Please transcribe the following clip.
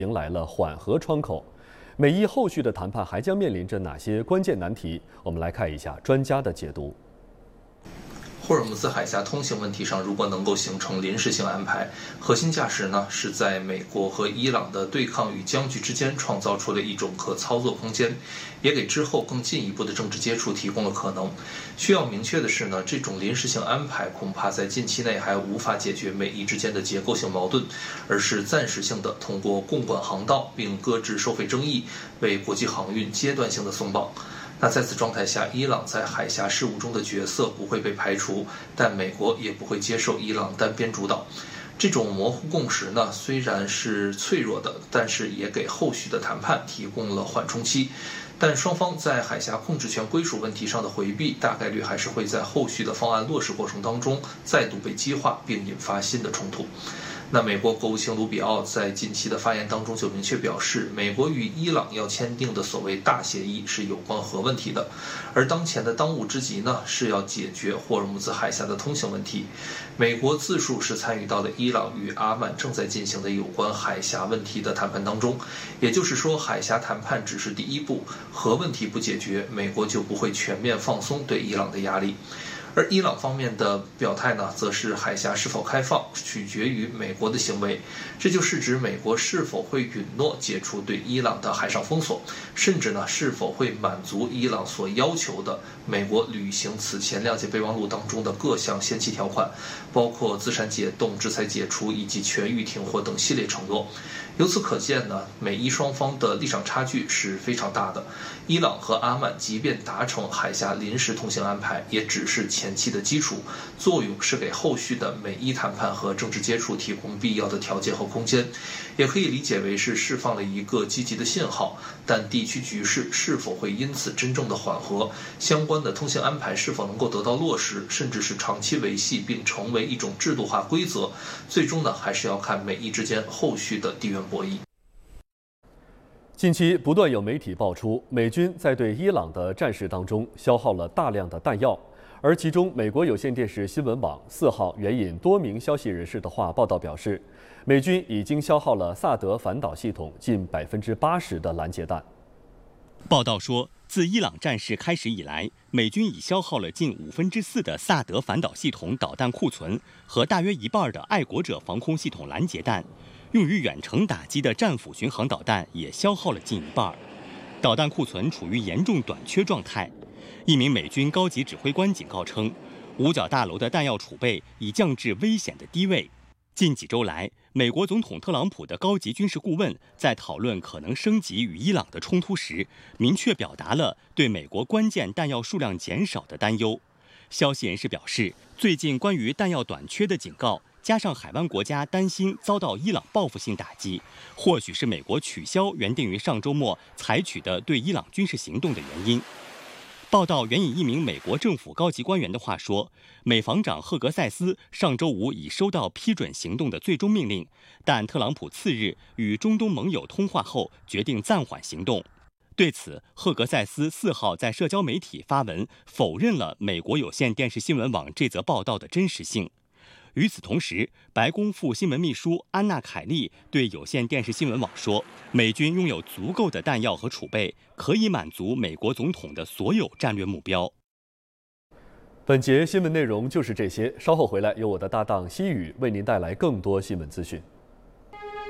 迎来了缓和窗口。美伊后续的谈判还将面临着哪些关键难题？我们来看一下专家的解读。 霍尔木兹海峡通行问题上，如果能够形成临时性安排，核心价值呢是在美国和伊朗的对抗与僵局之间创造出了一种可操作空间，也给之后更进一步的政治接触提供了可能。需要明确的是呢，这种临时性安排恐怕在近期内还无法解决美伊之间的结构性矛盾，而是暂时性的通过共管航道并搁置收费争议，为国际航运阶段性的松绑。那在此状态下，伊朗在海峡事务中的角色不会被排除，但美国也不会接受伊朗单边主导。这种模糊共识呢，虽然是脆弱的，但是也给后续的谈判提供了缓冲期。但双方在海峡控制权归属问题上的回避，大概率还是会在后续的方案落实过程当中再度被激化，并引发新的冲突。那美国国务卿卢比奥在近期的发言当中就明确表示，美国与伊朗要签订的所谓大协议是有关核问题的，而当前的当务之急呢，是要解决霍尔木兹海峡的通行问题。美国自述是参与到了伊朗与阿曼正在进行的有关海峡问题的谈判当中，也就是说，海峡谈判只是第一步，核问题不解决，美国就不会全面放松对伊朗的压力。而伊朗方面的表态呢，则是海峡是否开放取决于美国的行为，这就是指美国是否会允诺解除对伊朗的海上封锁，甚至呢是否会满足伊朗所要求的美国履行此前谅解备忘录当中的各项先期条款，包括资产解冻、制裁解除以及全域停火等系列承诺。由此可见呢，美伊双方的立场差距是非常大的。伊朗和阿曼即便达成海峡临时通行安排，也只是前期的基础，作用是给后续的美伊谈判和政治接触提供必要的条件和空间，也可以理解为是释放了一个积极的信号。但地区局势是否会因此真正的缓和，相关的通行安排是否能够得到落实，甚至是长期维系并成为一种制度化规则，最终呢还是要看美伊之间后续的地缘博弈。 近期不断有媒体爆出，美军在对伊朗的战事当中消耗了大量的弹药，而其中美国有线电视新闻网4号援引多名消息人士的话报道表示，美军已经消耗了萨德反导系统近80%的拦截弹。 报道说，自伊朗战事开始以来，美军已消耗了近4%的萨德反导系统导弹库存和大约一半的爱国者防空系统拦截弹。用于远程打击的战斧巡航导弹也消耗了近一半，导弹库存处于严重短缺状态。一名美军高级指挥官警告称，五角大楼的弹药储备已降至危险的低位。近几周来，美国总统特朗普的高级军事顾问在讨论可能升级与伊朗的冲突时，明确表达了对美国关键弹药数量减少的担忧。消息人士表示，最近关于弹药短缺的警告，加上海湾国家担心遭到伊朗报复性打击，或许是美国取消原定于上周末采取的对伊朗军事行动的原因。报道援引一名美国政府高级官员的话说，美防长赫格塞斯上周五已收到批准行动的最终命令，但特朗普次日与中东盟友通话后决定暂缓行动。对此，赫格塞斯4号在社交媒体发文否认了美国有线电视新闻网这则报道的真实性。与此同时，白宫副新闻秘书安娜·凯利对有线电视新闻网说，美军拥有足够的弹药和储备，可以满足美国总统的所有战略目标。 本节新闻内容就是这些，稍后回来由我的搭档西宇为您带来更多新闻资讯。